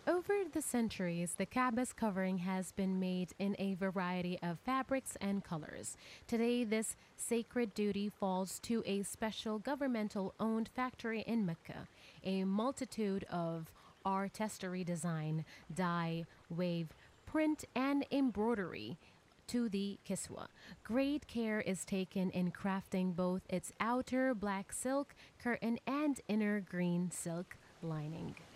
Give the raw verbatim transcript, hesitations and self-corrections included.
Over the centuries, the Kaba's covering has been made in a variety of fabrics and colors. Today, this sacred duty falls to a special governmental owned factory in Mecca. A multitude of artistry design, dye, wave, print, and embroidery to the kiswa. Great care is taken in crafting both its outer black silk curtain and inner green silk lining.